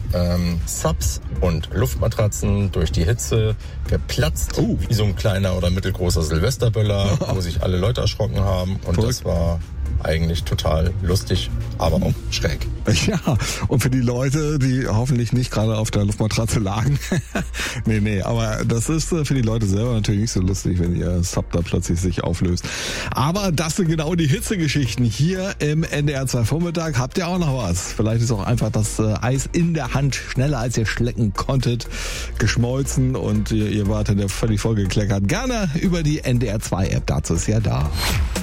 Subs und Luftmatratzen durch die Hitze geplatzt. Wie so ein kleiner oder mittelgroßer Silvesterböller, wo sich alle Leute erschrocken haben. Und das war eigentlich total lustig, aber auch schräg. Ja, und für die Leute, die hoffentlich nicht gerade auf der Luftmatratze lagen. nee, aber das ist für die Leute selber natürlich nicht so lustig, wenn ihr Sub da plötzlich sich auflöst. Aber das sind genau die Hitzegeschichten hier im NDR 2 Vormittag. Habt ihr auch noch was? Vielleicht ist auch einfach das Eis in der Hand schneller, als ihr schlecken konntet, geschmolzen und ihr wart völlig vollgekleckert. Gerne über die NDR 2 App, dazu ist ja da.